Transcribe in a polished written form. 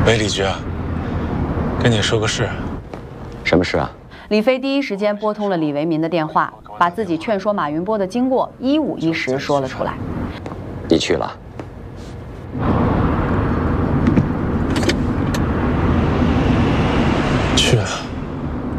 喂，李局啊，跟你说个事。 什么事啊？ 李飞第一时间拨通了李维民的电话，把自己劝说马云波的经过一五一十说了出来。 你去了？